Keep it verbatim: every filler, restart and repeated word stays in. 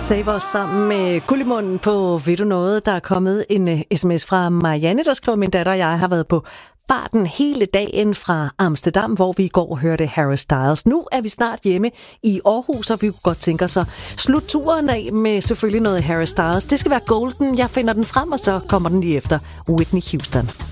Save os sammen med Gullimunden på Ved du noget? Der er kommet en uh, sms fra Marianne, der skriver, min datter og jeg har været på farten hele dagen fra Amsterdam, hvor vi i går hørte Harry Styles. Nu er vi snart hjemme i Aarhus, og vi kunne godt tænke os at slutte turen af med selvfølgelig noget Harry Styles. Det skal være Golden. Jeg finder den frem, og så kommer den lige efter Whitney Houston.